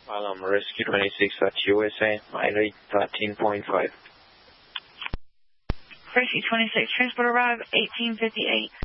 Rescue 26 at USA, mileage 13.5. Rescue 26, transport arrive 1858.